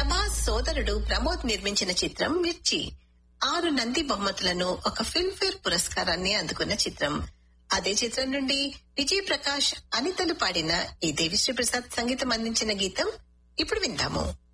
ప్రభాస్ సోదరుడు ప్రమోద్ నిర్మించిన చిత్రం మిర్చి 6 నంది బహుమతులను, ఒక ఫిల్మ్ఫేర్ పురస్కారాన్ని అందుకున్న చిత్రం. అదే చిత్రం నుండి విజయ్ ప్రకాష్, అనితలు పాడిన ఈ దేవిశ్రీ ప్రసాద్ సంగీతం అందించిన గీతం ఇప్పుడు విందాము.